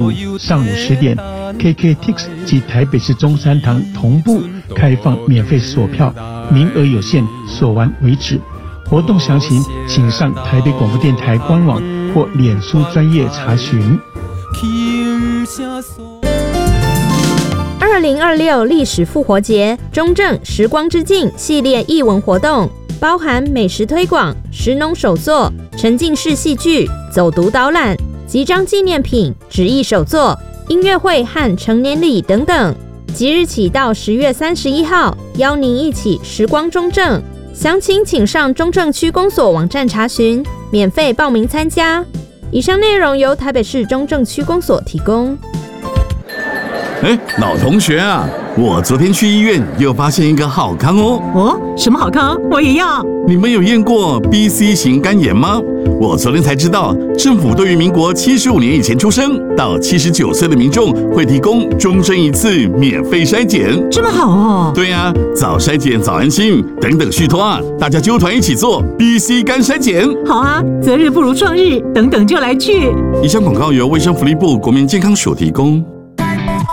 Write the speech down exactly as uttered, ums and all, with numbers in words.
五上午十点 ，K K T X 及台北市中山堂同步开放免费索票，名额有限，索完为止。活动详情请上台北广播电台官网或脸书专页查询。 二零二六历史复活节中正时光之境系列艺文活动，包含美食推广、食农手作、沉浸式戏剧、走读导览、集章纪念品、纸艺手作、音乐会和成年礼等等。即日起到十月三十一号，邀您一起时光中正。详情请上中正区公所网站查询，免费报名参加。以上内容由台北市中正区公所提供。 哎，老同学啊，我昨天去医院又发现一个好康哦。 哦，什么好康？我也要。 你们有验过 B C 型肝炎吗？我昨天才知道，政府对于民国七十五年以前出生到七十九岁的民众会提供终身一次免费筛检。 这么好哦？ 对啊，早筛检早安心，等等续托啊，大家揪团一起做 B C 肝筛检。 好啊，择日不如撞日，等等就来去。 以上广告由卫生福利部国民健康署提供。